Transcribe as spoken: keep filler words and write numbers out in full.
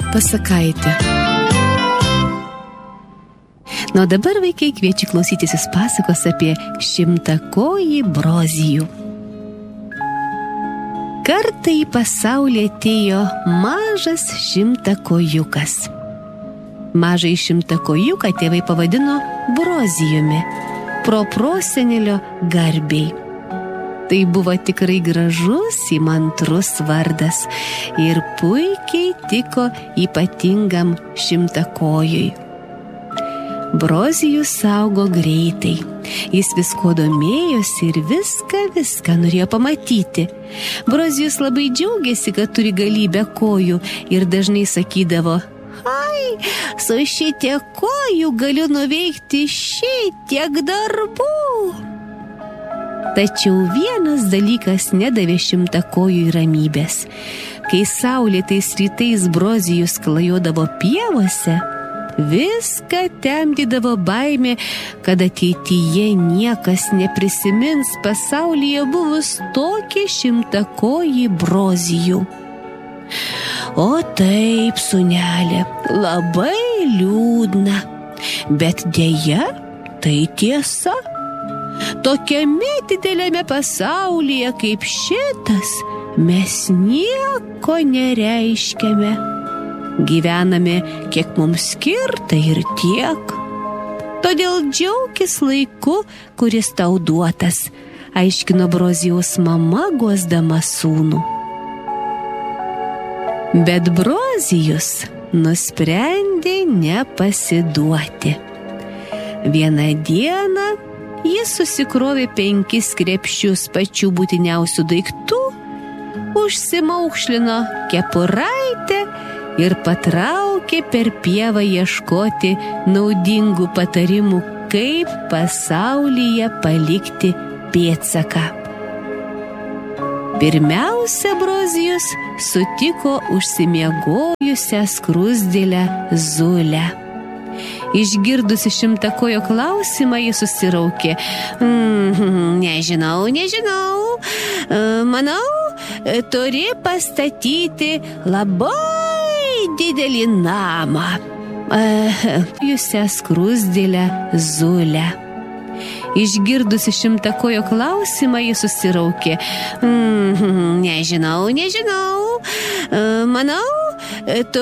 Pasakaitė. Na, o dabar, vaikai, kviečiu klausytis jūs pasakos apie šimtakojį Brozijų. Kartą į pasaulį atėjo mažas šimtakojukas. Mažai šimtakojuką tėvai pavadino Brozijumi, pro prosenelio garbei. Tai buvo tikrai gražus, įmantrus vardas ir puikiai tiko ypatingam šimtakojui. Brozijus augo greitai. Jis visko domėjosi ir viską, viską norėjo pamatyti. Brozijus labai džiaugiasi, kad turi galybę kojų ir dažnai sakydavo: "Ai, su šitiek kojų galiu nuveikti šitiek darbų." Tačiau vienas dalykas nedavė šimtakojui ramybės. Kai saulėtais rytais Brozijus klajodavo pievose, viską temdydavo baimė, kad ateityje niekas neprisimins pasaulyje buvus tokį šimtakojį Brozijų. O taip, sūnelė, labai liūdna, bet deja, tai tiesa. Tokiame didelėme pasaulyje kaip šitas mes nieko nereiškiame. Gyvename, kiek mums skirta ir tiek. Todėl džiaukis laiku, kuris tau duotas, aiškino Brozijaus mama, guosdama sūnų. Bet Brozijus nusprendė nepasiduoti. Vieną dieną jis susikrovė penkis krepšius pačių būtiniausių daiktų, užsimaukšlino kepuraitę ir patraukė per pievą ieškoti naudingų patarimų, kaip pasaulyje palikti pėdsaką. Pirmiausia, Brozijus sutiko užsimiegojusią skruzdėlę Zulę. Išgirdusi šimtakojo klausimą, jis susiraukė. Mm, nežinau, nežinau. Manau, turi pastatyti labai didelį namą. Jūsę skruzdėlę Zulę. Išgirdusi šimtakojo klausimą, jis susiraukė. Mm, nežinau, nežinau. Manau,